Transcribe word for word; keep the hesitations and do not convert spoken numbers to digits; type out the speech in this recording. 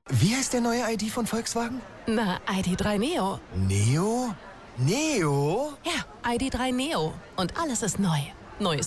Wie heißt der neue I D von Volkswagen? Na, I D drei Neo. Neo? Neo? Ja, I D drei Neo. Und alles ist neu. Neues